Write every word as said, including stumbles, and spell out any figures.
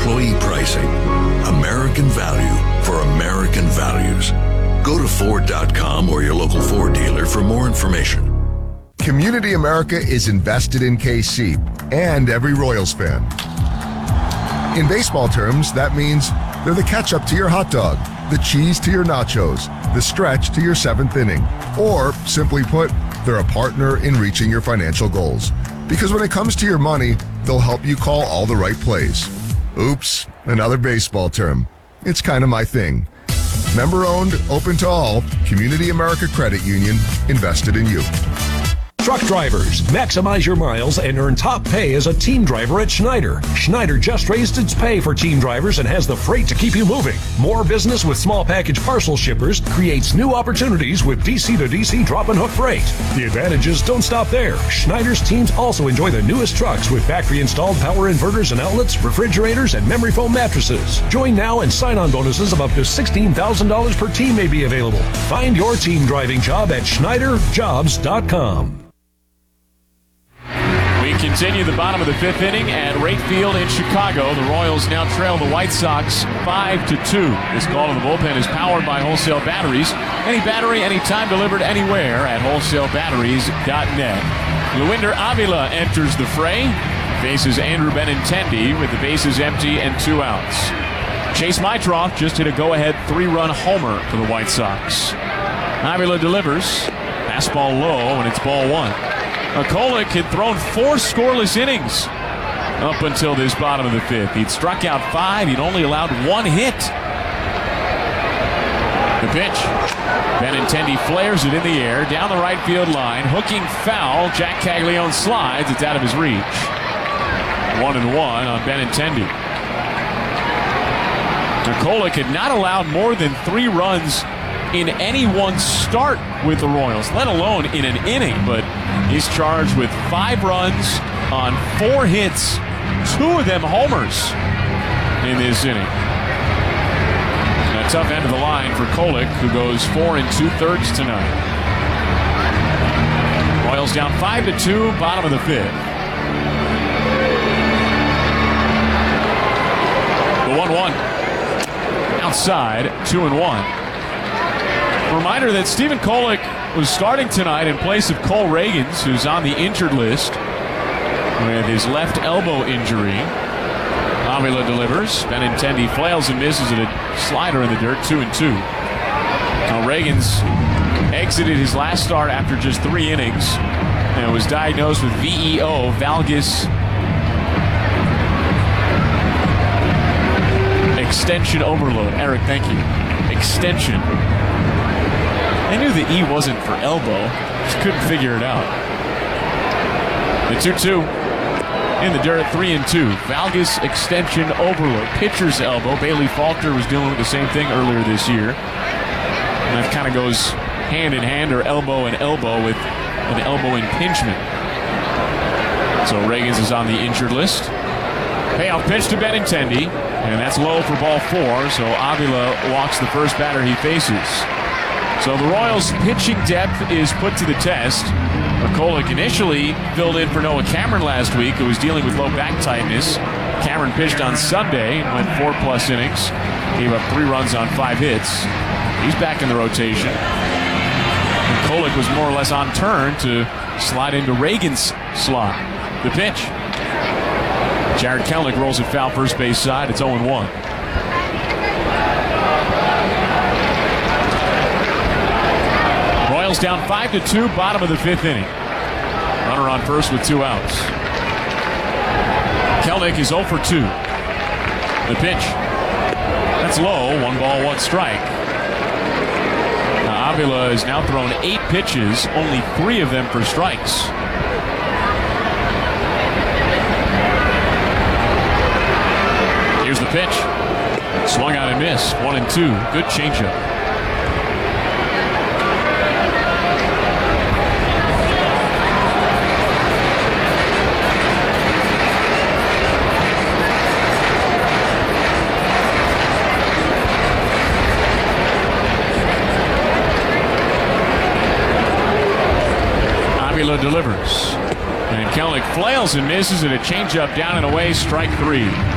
employee pricing. American value for American values. Go to Ford dot com or your local Ford dealer for more information. Community America is invested in K C and every Royals fan. In baseball terms, that means they're the ketchup to your hot dog, the cheese to your nachos, the stretch to your seventh inning. Or, simply put, they're a partner in reaching your financial goals. Because when it comes to your money, they'll help you call all the right plays. Oops, another baseball term. It's kind of my thing. Member-owned, open to all, Community America Credit Union, invested in you. Truck drivers, maximize your miles and earn top pay as a team driver at Schneider. Schneider just raised its pay for team drivers and has the freight to keep you moving. More business with small package parcel shippers creates new opportunities with D C to D C drop and hook freight. The advantages don't stop there. Schneider's teams also enjoy the newest trucks with factory installed power inverters and outlets, refrigerators, and memory foam mattresses. Join now and sign-on bonuses of up to sixteen thousand dollars per team may be available. Find your team driving job at Schneider Jobs dot com. Continue the bottom of the fifth inning at Wright Field in Chicago. The Royals now trail the White Sox five to two. This call to the bullpen is powered by Wholesale Batteries. Any battery, anytime, delivered anywhere at wholesale batteries dot net. Luinder Avila enters the fray. Faces Andrew Benintendi with the bases empty and two outs. Chase Mytroff just hit a go-ahead three-run homer for the White Sox. Avila delivers. Fastball low, and it's ball one. Kolek had thrown four scoreless innings up until this bottom of the fifth. He'd struck out five. He'd only allowed one hit. The pitch. Benintendi flares it in the air down the right field line. Hooking foul. Jack Caglione slides. It's out of his reach. One and one on Benintendi. Kolek had not allowed more than three runs in any one start with the Royals, let alone in an inning, but he's charged with five runs on four hits, two of them homers in this inning. And a tough end of the line for Kolek, who goes four and two-thirds tonight. Royals down five to two, bottom of the fifth. The one one. Outside, two and one. Reminder that Stephen Kolek was starting tonight in place of Cole Reagans, who's on the injured list with his left elbow injury. Avila delivers. Benintendi flails and misses at a slider in the dirt, two and two. Now Reagans exited his last start after just three innings and was diagnosed with V E O, valgus extension overload. Eric, thank you. Extension. I knew the E wasn't for elbow. Just couldn't figure it out. The two two in the dirt, three and two. Valgus extension overload. Pitcher's elbow. Bailey Falter was dealing with the same thing earlier this year. And that kind of goes hand in hand, or elbow and elbow, with an elbow impingement. So Reagans is on the injured list. Payoff pitch to Benintendi, and that's low for ball four, so Avila walks the first batter he faces. So the Royals' pitching depth is put to the test. Kolek initially filled in for Noah Cameron last week, who was dealing with low back tightness. Cameron pitched on Sunday and went four-plus innings. Gave up three runs on five hits. He's back in the rotation. And Kolek was more or less on turn to slide into Reagan's slot. The pitch. Jared Kelenic rolls it foul first base side. It's oh and one. Royals down five to two, bottom of the fifth inning. Runner on first with two outs. Kelenic is oh for two. The pitch. That's low. One ball, one strike. Now Avila has now thrown eight pitches, only three of them for strikes. Here's the pitch. Swung out and missed. One and two. Good changeup. Delivers. And Kelenic flails and misses at a changeup down and away, strike three.